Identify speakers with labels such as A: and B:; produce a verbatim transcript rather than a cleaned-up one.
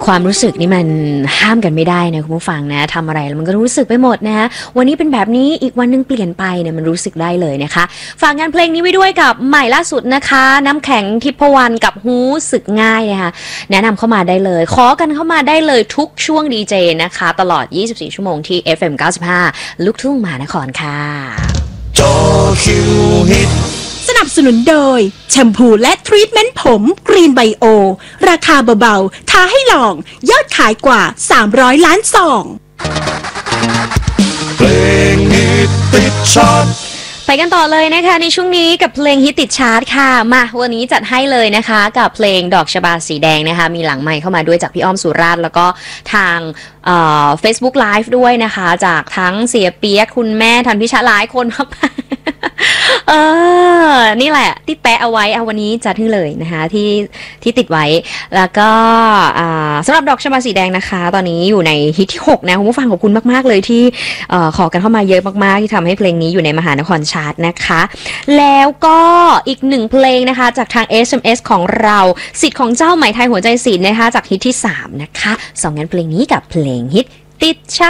A: ความรู้สึกนี่มันห้ามกันไม่ได้นะคุณผู้ฟังนะทำอะไรแล้วมันก็รู้สึกไปหมดนะคะวันนี้เป็นแบบนี้อีกวันนึงเปลี่ยนไปเนี่ยมันรู้สึกได้เลยนะคะฝากงานเพลงนี้ไว้ด้วยกับใหม่ล่าสุดนะคะน้ำแข็งทิพวรรณกับฮู้สึกง่ายนะคะแนะนำเข้ามาได้เลยขอกันเข้ามาได้เลยทุกช่วงดีเจนะคะตลอดยี่สิบสี่ชั่วโมงที่ เอฟ เอ็ม เก้าสิบห้า ลูกทุ่งมหานครค่ะ
B: จอคิวฮิต
C: สนับสนุนโดยแชมพูและทรีทเมนต์ผมกรีนไบโอราคาเบาๆท้าให้ลองยอดขายกว่าสามร้อยล้านซอง
B: เพลงฮิตติดชาร์ต
A: ไปกันต่อเลยนะคะในช่วงนี้กับเพลงฮิตติดชาร์ตค่ะมาวันนี้จัดให้เลยนะคะกับเพลงดอกชบาสีแดงนะคะมีหลังไมค์เข้ามาด้วยจากพี่อ้อมสุราษฎร์แล้วก็ทางเอ่อ Facebook Live ด้วยนะคะจากทั้งเสียเปียกคุณแม่ทันพิชาหลายคนมากเออนี่แหละที่แปะเอาไว้เอาวันนี้จัดให้เลยนะคะที่ที่ติดไว้แล้วก็สำหรับดอกชบาสีแดงนะคะตอนนี้อยู่ในฮิตที่หกนะคุณผู้ฟังขอบคุณมากๆเลยที่ขอกันเข้ามาเยอะมากๆที่ทำให้เพลงนี้อยู่ในมหานครชาร์ตนะคะแล้วก็อีกหนึ่งเพลงนะคะจากทาง เอส เอ็ม เอส ของเราสิทธิ์ของเจ้าไหมไทยหัวใจศิลป์นะคะจากฮิตที่สามนะคะสองงานเพลงนี้กับเพลงฮิตติดชาร์ต